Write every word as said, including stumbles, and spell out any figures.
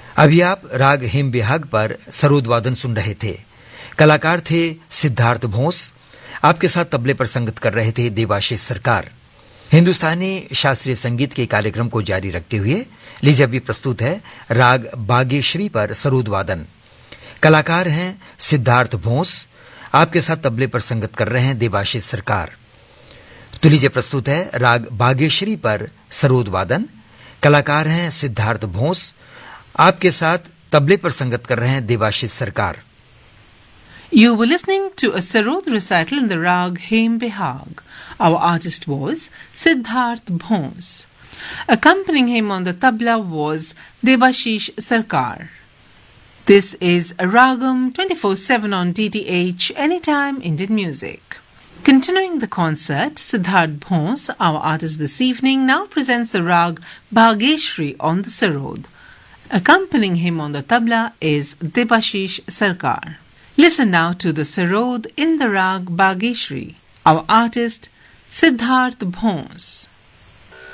अभी आप राग हेम बिहाग पर सरोद वादन सुन रहे थे। कलाकार थे सिद्धार्थ भोंस। आपके साथ तबले पर संगत कर रहे थे देवाशीष सरकार। हिंदुस्तानी शास्त्रीय संगीत के कार्यक्रम को जारी रखते हुए लीजिए अभी प्रस्तुत है राग बागेश्वरी पर सरोद वादन। कलाकार हैं सिद्धार्थ भोंस। आपके साथ तबले पर संगत कर रहे हैं देवाशीष सरकार। तो लीजिए प्रस्तुत है राग बागेश्वरी पर सरोद वादन। कलाकार हैं सिद्धार्थ भोंस। आपके साथ तबले पर संगत कर रहे हैं देवाशीष सरकार। You were listening to a Sarod recital in the rag Hem Behag. Our artist was Siddharth Bhons. Accompanying him on the tabla was Devashish Sarkar. This is Ragam twenty-four seven on D T H, Anytime Indian Music. Continuing the concert, Siddharth Bhons, our artist this evening, now presents the rag Bhageshri on the Sarod. Accompanying him on the tabla is Devashish Sarkar. Listen now to the Sarod in the rag Bhageshri. Our artist, Siddharth Bhons.